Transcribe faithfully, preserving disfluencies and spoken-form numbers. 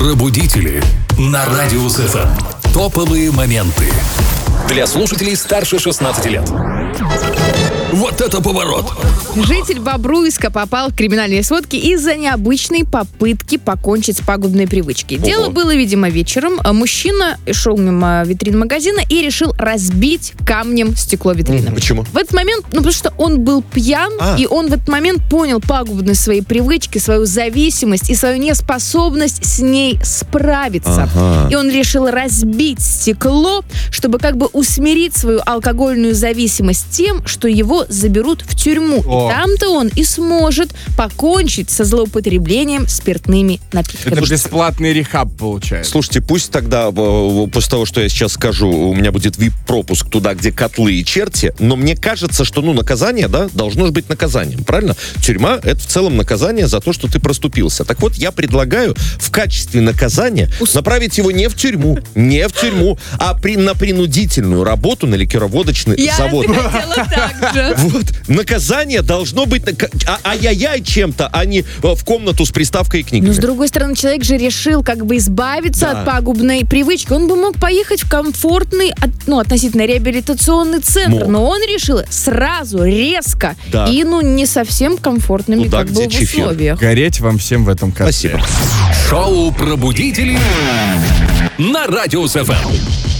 Пробудители на Радиус эф эм. Топовые моменты для слушателей старше шестнадцати лет. Вот это поворот! Житель Бобруйска попал в криминальные сводки из-за необычной попытки покончить с пагубной привычкой. Ого. Дело было, видимо, вечером. Мужчина шел мимо витрин магазина и решил разбить камнем стекло витрины. Почему? В этот момент, ну, потому что он был пьян, а. и он в этот момент понял пагубность своей привычки, свою зависимость и свою неспособность с ней справиться. Ага. И он решил разбить стекло, чтобы как бы усмирить свою алкогольную зависимость тем, что его заберут в тюрьму. О. И там-то он и сможет покончить со злоупотреблением спиртными напитками. Это бесплатный рехаб получается. Слушайте, пусть тогда, после того, что я сейчас скажу, у меня будет вип-пропуск туда, где котлы и черти, но мне кажется, что, ну, наказание, да, должно же быть наказанием, правильно? Тюрьма — это в целом наказание за то, что ты проступился. Так вот, я предлагаю в качестве наказания Ус... направить его не в тюрьму, не в тюрьму, а при, на принудительную работу на ликероводочный я завод. Я хотела так же. Вот, наказание должно быть а- ай-яй-яй чем-то, а не в комнату с приставкой и книгами. Но, с другой стороны, человек же решил как бы избавиться да. от пагубной привычки. Он бы мог поехать в комфортный, ну, относительно реабилитационный центр, мог. Но он решил сразу, резко да. и, ну, не совсем комфортными туда, как бы условиях. Гореть вам всем в этом котле. Спасибо. Шоу «Пробудители» на Радиус эф эм.